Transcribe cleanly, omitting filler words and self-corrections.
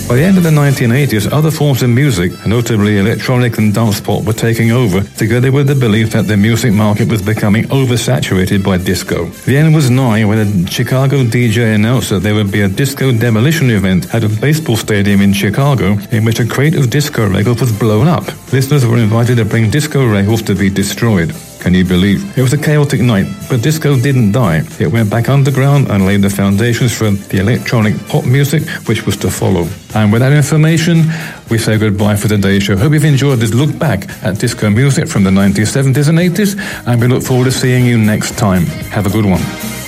By the end of the 1980s, other forms of music, notably electronic and dance pop, were taking over, together with the belief that the music market was becoming oversaturated by disco. The end was nigh when a Chicago DJ announced that there would be a disco demolition event at a baseball stadium in Chicago in which a crate of disco records was blown up. Listeners were invited to bring disco records to be destroyed. Can you believe? It was a chaotic night, but disco didn't die. It went back underground and laid the foundations for the electronic pop music which was to follow. And with that information, we say goodbye for today's show. Hope you've enjoyed this look back at disco music from the 1970s and 80s, and we look forward to seeing you next time. Have a good one.